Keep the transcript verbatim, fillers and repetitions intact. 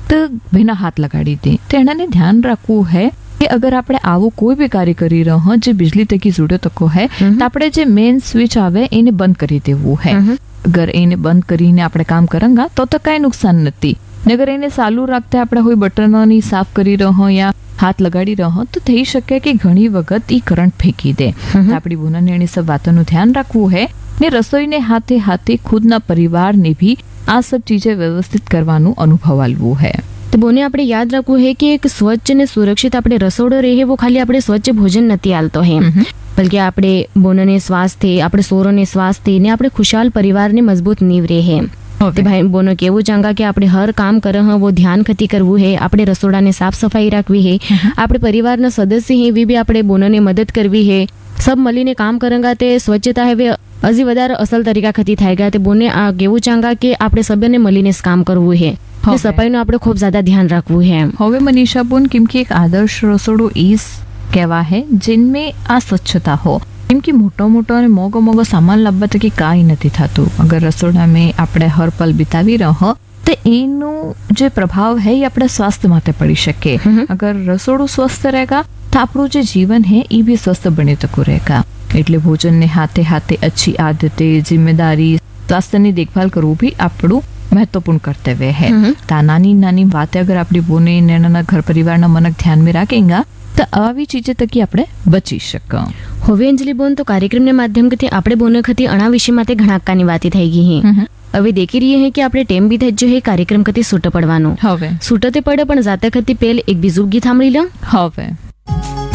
तो बिना हाथ लगाड़ी दे। तो एनाने ध्यान रखવું है કે અગર આપણે આવું કોઈ બી કાર્ય કરી રહ્યો હોય જે બિજલી તકી જરૂરત કો હે તો આપણે જે મેઇન સ્વિચ આવે એને બંધ કરી દેવું હે। અગર એને બંધ કરીને આપણે કામ કરાંગા તો તો કઈ નુકસાન નથી, નગર એને ચાલુ રાખતા આપણે કોઈ બટનોની સાફ કરી રહ્યો યા હાથ લગાડી રહ્યો તો થઈ શકે કે ઘણી વખત ઈ કરંટ ફેંકી દે। આપણી બુનને એની સબ વાતોનું ધ્યાન રાખવું હે ને રસોઈને હાથે હાથે ખુદના પરિવારને भी આ सब चीजें व्यवस्थित કરવાનું અનુભવ આલવું હે। तो बोने આપણે યાદ રાખવું હે કે એક સ્વચ્છ ને સુરક્ષિત આપણે રસોડો રહે वो खाली આપણે સ્વચ્છ ભોજન નથી આલતો હે, બલકે આપણે બોનને સ્વાસ્થ્ય, આપણે સોરોને સ્વાસ્થ્ય ને આપણે ખુશાલ પરિવારને મજબૂત નીવ રહે હે। તે ભાઈ બોનો કેવું ચાંગા કે આપણે હર કામ કરે હ वो ध्यान खती કરવું હે, આપણે રસોડાને સાફ સફાઈ રાખવી હે, આપણે પરિવારના સદસ્ય હે વી બી આપણે બોનને મદદ કરવી હે। સબ મળીને કામ કરેંગા તે સ્વચ્છતા હે વે હજી વધારે અસલ તરીકા ખતી થાયગા। તે બોને આ કેવું ચાંગા કે આપણે સબને મળીને કામ કરવું હે, સફાઈનું આપણે ખૂબ જ્યાદા ધ્યાન રાખવું હે। હવે મનીષા બોન કેમ કે એક આદર્શ રસોડું ઈસ કહેવા હે जिनमें આ સ્વચ્છતા हो, કેમ કે મોટો મોટો અને મોગો મોગો સામાન લાવવા તકી કાંઈ નથી થતું। અગર રસોડામાં આપણે હર પલ બિતાવી રહો તો એનું જે પ્રભાવ હે એ આપણા સ્વાસ્થ્ય માટે પડી શકે। અગર રસોડું સ્વસ્થ રહેગા તો આપણું જે જીવન હે એ भी સ્વસ્થ બની તકું રહેગા। એટલે ભોજનને હાથે હાથે अच्छी આદતે, જિમ્મેદારી, સ્વાસ્થ્યની દેખભાલ કરવું भी આપણું महत्वपूर्ण कर्तव्य है। ता नानी नानी बातें अगर आपणी बोने नाना घर परिवार मनक ध्यान में राखेंगा तो આવી ચીજે તકી આપણે બચી શકા। હવે અંજલિ બોન તો કાર્યક્રમને માધ્યમથી આપણે બોને ખતી અણા વિષય માટે ઘણા કાની વાતી થઈ ગઈ હે। હવે દેખી રહી હે કે આપણે ટેમ બી થઈ જો હે કાર્યક્રમ કતી સૂટ પડવાનો। હવે સૂટતે પડે પણ જાતે ખતી પહેલ એક બીજું ગીત સાંભળી લો। હવે